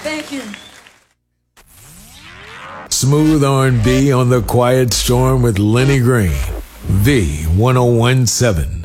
Thank you. Smooth R&B on the Quiet Storm with Lenny Green. V1017.